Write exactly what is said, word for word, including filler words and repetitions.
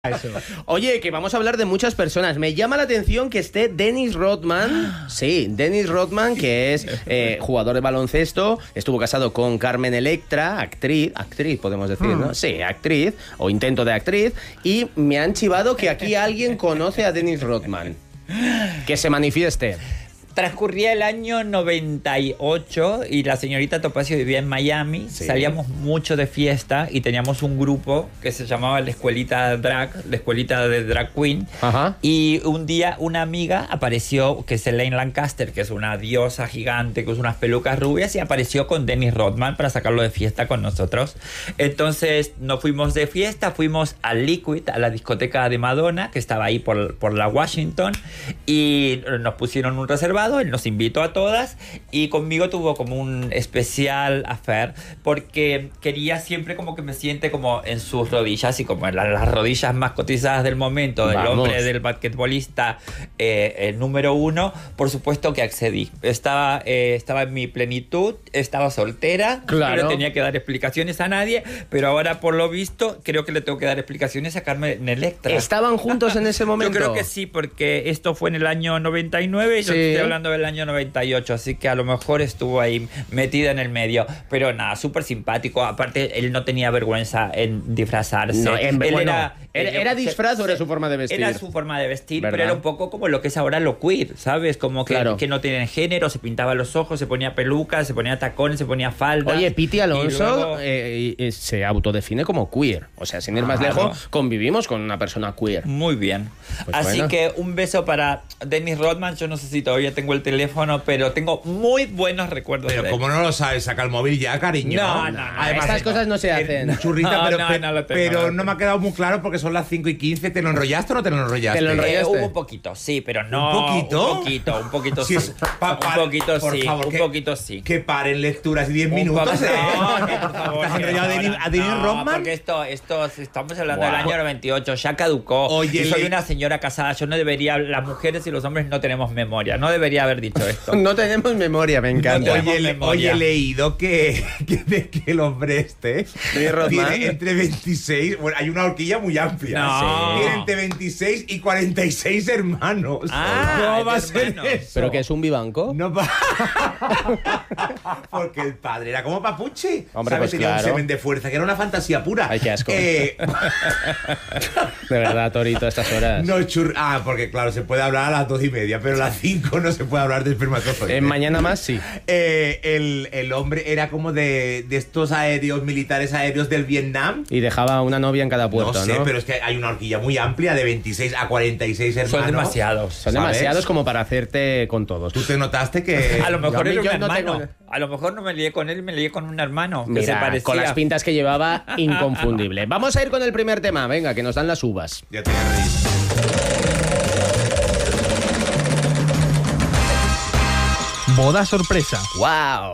Eso. Oye, que vamos a hablar de muchas personas. Me llama la atención que esté Dennis Rodman. Sí, Dennis Rodman, que es eh, jugador de baloncesto. Estuvo casado con Carmen Electra, actriz, actriz podemos decir, ¿no? Sí, actriz, o intento de actriz. Y me han chivado que aquí alguien conoce a Dennis Rodman. Que se manifieste. Transcurría el año noventa y ocho y la señorita Topacio vivía en Miami. Sí. Salíamos mucho de fiesta y teníamos un grupo que se llamaba la Escuelita Drag, la Escuelita de Drag Queen. Ajá. Y un día una amiga apareció, que es Elaine Lancaster, que es una diosa gigante, que usa unas pelucas rubias, y apareció con Dennis Rodman para sacarlo de fiesta con nosotros. Entonces nos fuimos de fiesta, fuimos al Liquid, a la discoteca de Madonna, que estaba ahí por, por la Washington, y nos pusieron un reservado. Él nos invitó a todas y conmigo tuvo como un especial affair porque quería siempre como que me siente como en sus rodillas y como en la, las rodillas más cotizadas del momento del Vamos. hombre, del basquetbolista eh, el número uno. Por supuesto que accedí. Estaba, eh, estaba en mi plenitud, estaba soltera, claro. No le tenía que dar explicaciones a nadie, pero ahora por lo visto creo que le tengo que dar explicaciones a Carmen Electra. ¿Estaban juntos en ese momento? Yo creo que sí, porque esto fue en el año noventa y nueve y yo sí. estoy hablando del año noventa y ocho, así que a lo mejor estuvo ahí metida en el medio, pero nada, súper simpático. Aparte, él no tenía vergüenza en disfrazarse. No, en, él bueno, era, ¿Era, era disfraz o era su forma de vestir? Era su forma de vestir, ¿verdad? Pero era un poco como lo que es ahora lo queer, ¿sabes? Como que, claro. que no tienen género, se pintaba los ojos, se ponía pelucas, se ponía tacones, se ponía falda. Oye, Piti Alonso luego... eh, eh, se autodefine como queer, o sea, sin ir más claro. lejos, convivimos con una persona queer. Muy bien. Pues así bueno. que un beso para Dennis Rodman. Yo no sé si todavía tengo el teléfono, pero tengo muy buenos recuerdos. Pero de ¿cómo no lo sabes? Saca el móvil ya, cariño. No, no, no. Además, estas cosas no se hacen. Churrita, no, pero, no, pe no, lo tengo, pero lo no me ha quedado muy claro porque son las cinco y quince. ¿Te lo enrollaste o no te lo enrollaste? ¿Te lo enrollaste? Eh, hubo un poquito, sí, pero no. ¿Un poquito? Un poquito, un poquito sí. sí. Pa, pa, un poquito por sí. Favor, un que, poquito sí. Que paren lecturas y diez minutos. ¿eh? No, no, por favor. ¿Te has enrollado a Dennis, a Dennis no, Rodman? Porque esto, esto, estamos hablando wow. del año noventa y ocho, ya caducó. Oye, yo soy le... una señora casada, yo no debería, las mujeres y los hombres no tenemos memoria, no debería haber dicho esto. No tenemos memoria, me encanta. No oye, oye, he leído que, que, que el hombre este tiene entre veintiséis, bueno, hay una horquilla muy amplia. No. Tiene entre veintiséis y cuarenta y seis hermanos. Ah, ¿Cómo va a ser eso? ¿Pero que es un vivanco? No va. Porque el padre era como Papuchi. Hombre, ¿sabes? pues Tenía claro. un semen de fuerza, que era una fantasía pura. Ay, qué asco. Eh... De verdad, Torito, a estas horas. No, chur... Ah, porque claro, se puede hablar a las dos y media, pero a las cinco no se puede hablar de espermatozoides. Eh, mañana más, sí. Eh, el, el hombre era como de, de estos aéreos, militares aéreos del Vietnam. Y dejaba una novia en cada puerto, ¿no? No sé, ¿no? Pero es que hay una horquilla muy amplia de veintiséis a cuarenta y seis hermanos. Son demasiados. Son ¿sabes? demasiados como para hacerte con todos. ¿Tú te notaste que...? A lo mejor yo, era un yo hermano. No tengo... A lo mejor no me lié con él, me lié con un hermano. Mira, que se parecía. Con las pintas que llevaba, inconfundible. Vamos a ir con el primer tema. Venga, que nos dan las uvas. Ya te reís. Boda sorpresa. ¡Wow!